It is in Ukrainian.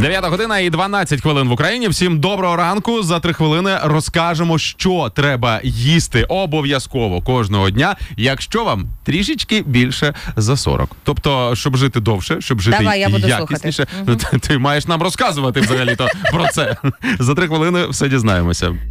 9 година і 12 хвилин в Україні. Всім доброго ранку. За 3 хвилини розкажемо, що треба їсти обов'язково кожного дня, якщо вам трішечки більше за 40. Тобто, щоб жити довше, щоб жити якісніше. Ти маєш нам розказувати взагалі-то про це. За 3 хвилини все дізнаємося.